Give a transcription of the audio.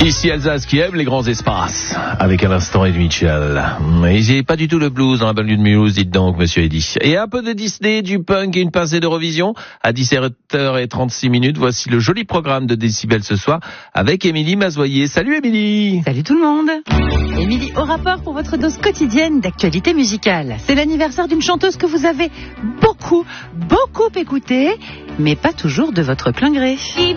Ici Alsace qui aime les grands espaces, avec à l'instant Ed Mitchell. Mais j'ai pas du tout le blues dans la banlieue de Mulhouse, dites donc, monsieur Eddy. Et un peu de Disney, du punk et une pincée d'Eurovision. À 17h36, voici le joli programme de Décibel ce soir, avec Émilie Mazoyer. Salut Émilie. Salut tout le monde. Émilie au rapport pour votre dose quotidienne d'actualité musicale. C'est l'anniversaire d'une chanteuse que vous avez beaucoup écoutée, mais pas toujours de votre plein gré.